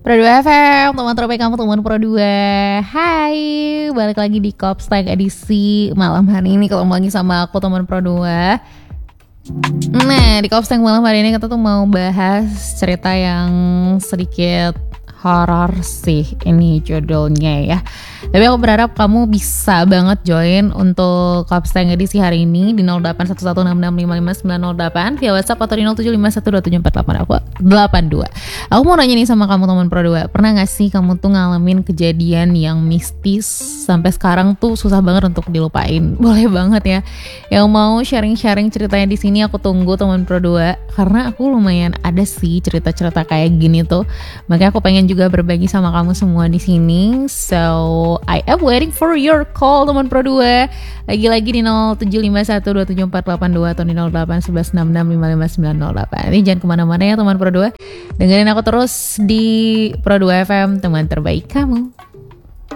Pro 2 FM, teman terbaik kamu, teman Pro 2. Hai, balik lagi di Kopstek edisi malam hari ini. Ketemu lagi sama aku, teman Pro 2. Nah, di Kopstek malam hari ini kita tuh mau bahas cerita yang sedikit horor sih, ini judulnya ya. Tapi aku berharap kamu bisa banget join untuk Kopstek edisi hari ini di 081166555908 via WhatsApp atau di 0751274882. Aku mau nanya nih sama kamu, teman Pro 2. Pernah gak sih kamu tuh ngalamin kejadian yang mistis sampai sekarang tuh susah banget untuk dilupain? Boleh banget ya. Yang mau sharing-sharing ceritanya di sini aku tunggu, teman Pro 2, karena aku lumayan ada sih cerita-cerita kayak gini tuh. Makanya aku pengen juga berbagi sama kamu semua di sini. So, I am waiting for your call, teman Pro 2. Lagi-lagi di 0751274882 atau di 081166555908. Ini jangan kemana-mana ya, teman Pro 2. Dengerin aku terus di Pro 2 FM, teman terbaik kamu.